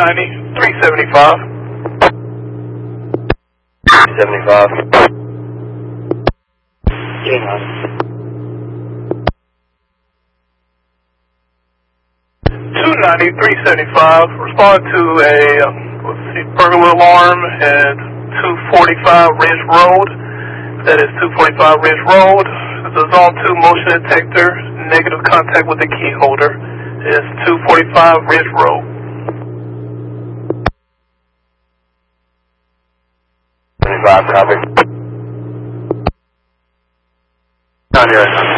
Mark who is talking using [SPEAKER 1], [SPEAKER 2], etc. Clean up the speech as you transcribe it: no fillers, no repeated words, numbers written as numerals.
[SPEAKER 1] 375.
[SPEAKER 2] 375. Yeah.
[SPEAKER 1] 375. Respond to a burglar alarm at 245 Ridge Road. That is 245 Ridge Road. It's a Zone 2 motion detector. Negative contact with the key holder. It's 245 Ridge Road.
[SPEAKER 2] 25, copy. On your